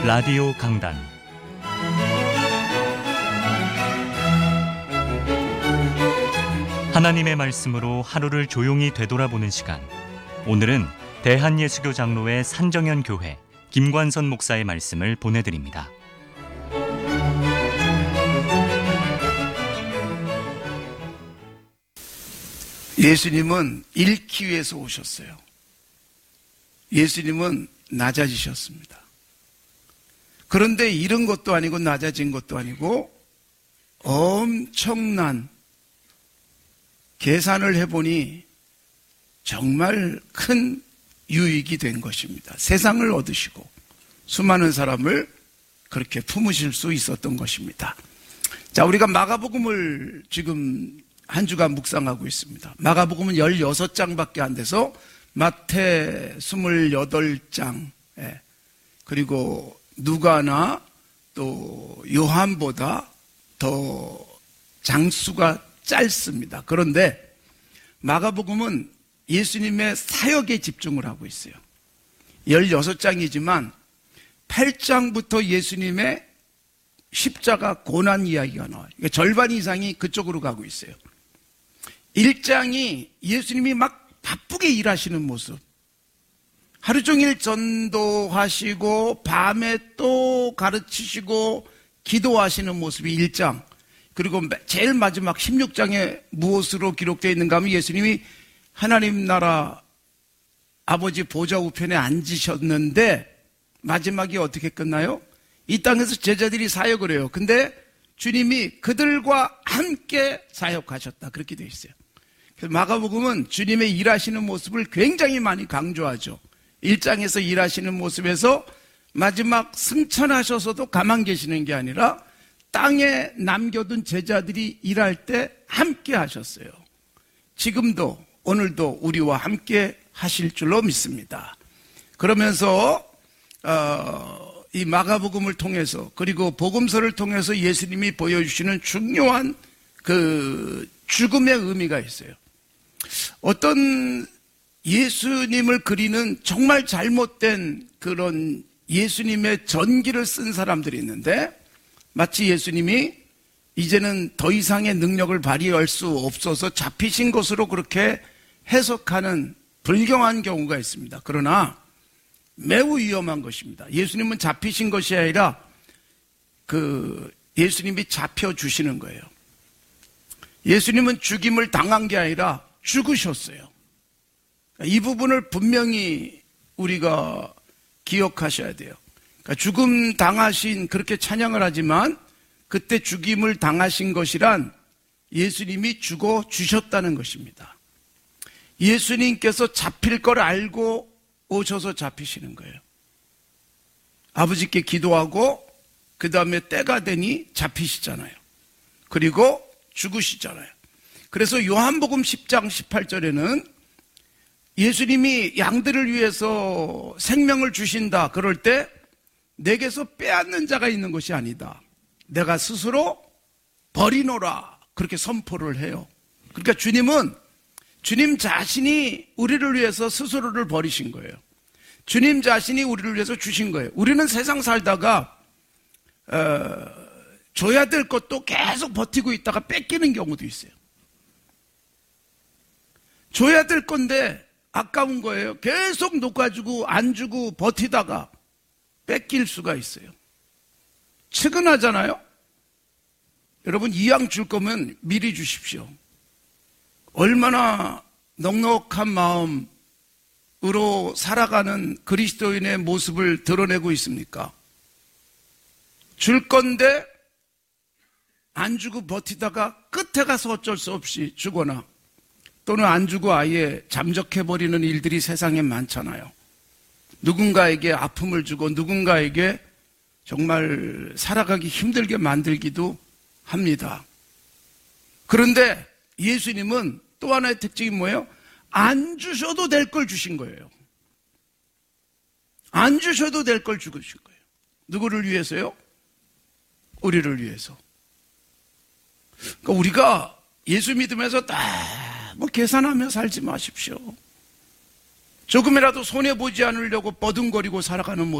라디오 강단 하나님의 말씀으로 하루를 조용히 되돌아보는 시간. 오늘은 대한예수교 장로회 산정현 교회 김관선 목사의 말씀을 보내드립니다. 예수님은 잃기 위해서 오셨어요. 예수님은 낮아지셨습니다. 그런데 잃은 것도 아니고 낮아진 것도 아니고 엄청난, 계산을 해보니 정말 큰 유익이 된 것입니다. 세상을 얻으시고 수많은 사람을 그렇게 품으실 수 있었던 것입니다. 자, 우리가 마가복음을 지금 한 주간 묵상하고 있습니다. 마가복음은 16장밖에 안 돼서 마태 28장, 그리고 누가나 또 요한보다 더 장수가 짧습니다. 그런데 마가복음은 예수님의 사역에 집중을 하고 있어요. 16장이지만 8장부터 예수님의 십자가 고난 이야기가 나와요. 그러니까 절반 이상이 그쪽으로 가고 있어요. 1장이 예수님이 막 바쁘게 일하시는 모습, 하루 종일 전도하시고 밤에 또 가르치시고 기도하시는 모습이 1장. 그리고 제일 마지막 16장에 무엇으로 기록되어 있는가 하면 예수님이 하나님 나라 아버지 보좌 우편에 앉으셨는데 마지막이 어떻게 끝나요? 이 땅에서 제자들이 사역을 해요. 근데 주님이 그들과 함께 사역하셨다, 그렇게 되어 있어요. 그래서 마가복음은 주님의 일하시는 모습을 굉장히 많이 강조하죠. 1장에서 일하시는 모습에서 마지막 승천하셔서도 가만 계시는 게 아니라 땅에 남겨둔 제자들이 일할 때 함께 하셨어요. 지금도 오늘도 우리와 함께 하실 줄로 믿습니다. 그러면서 이 마가복음을 통해서 그리고 복음서를 통해서 예수님이 보여주시는 중요한 그 죽음의 의미가 있어요. 어떤 예수님을 그리는 정말 잘못된 그런 예수님의 전기를 쓴 사람들이 있는데, 마치 예수님이 이제는 더 이상의 능력을 발휘할 수 없어서 잡히신 것으로 그렇게 해석하는 불경한 경우가 있습니다. 그러나 매우 위험한 것입니다. 예수님은 잡히신 것이 아니라 예수님이 잡혀주시는 거예요. 예수님은 죽임을 당한 게 아니라 죽으셨어요. 이 부분을 분명히 우리가 기억하셔야 돼요. 그러니까 죽음 당하신, 그렇게 찬양을 하지만 그때 죽임을 당하신 것이란 예수님이 죽어 주셨다는 것입니다. 예수님께서 잡힐 걸 알고 오셔서 잡히시는 거예요. 아버지께 기도하고 그 다음에 때가 되니 잡히시잖아요. 그리고 죽으시잖아요. 그래서 요한복음 10장 18절에는 예수님이 양들을 위해서 생명을 주신다 그럴 때 내게서 빼앗는 자가 있는 것이 아니다, 내가 스스로 버리노라, 그렇게 선포를 해요. 그러니까 주님은 주님 자신이 우리를 위해서 스스로를 버리신 거예요. 주님 자신이 우리를 위해서 주신 거예요. 우리는 세상 살다가 줘야 될 것도 계속 버티고 있다가 뺏기는 경우도 있어요. 줘야 될 건데 아까운 거예요. 계속 놓아주고 안 주고 버티다가 뺏길 수가 있어요. 측은하잖아요. 여러분, 이왕 줄 거면 미리 주십시오. 얼마나 넉넉한 마음으로 살아가는 그리스도인의 모습을 드러내고 있습니까? 줄 건데 안 주고 버티다가 끝에 가서 어쩔 수 없이 주거나, 또는 안 주고 아예 잠적해버리는 일들이 세상에 많잖아요. 누군가에게 아픔을 주고 누군가에게 정말 살아가기 힘들게 만들기도 합니다. 그런데 예수님은 또 하나의 특징이 뭐예요? 안 주셔도 될 걸 주신 거예요. 안 주셔도 될 걸 주신 거예요. 누구를 위해서요? 우리를 위해서. 그러니까 우리가 예수 믿으면서 뭐 계산하며 살지 마십시오. 조금이라도 손해보지 않으려고 버둥거리고 살아가는 모습,